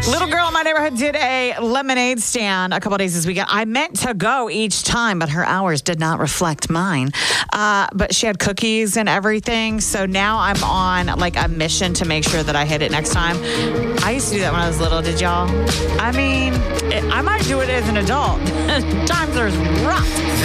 Little girl in my neighborhood did a lemonade stand a couple days this weekend. I meant to go each time, but her hours did not reflect mine. But she had cookies and everything. So now I'm on like a mission to make sure that I hit it next time. I used to do that when I was little. Did y'all? I mean, I might do it as an adult. Times are rough.